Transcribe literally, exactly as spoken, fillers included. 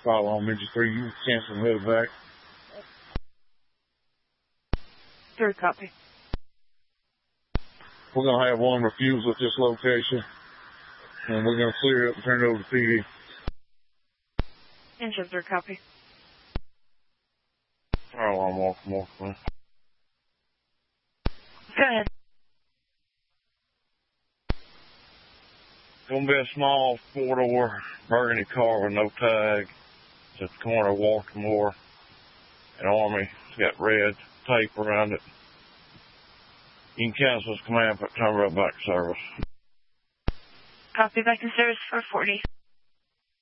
Follow on Midget three, you cancel medevac. Third copy. We're going to have one refusal at this location, and we're going to clear it up and turn it over to P D. Engine, third copy. Fire alarm off, off, man. Go ahead. It's going to be a small four-door burgundy car with no tag. It's at the corner of Baltimore and Army. It's got red tape around it. You can cancel this command, but turn right back to service. Copy, back in service for forty.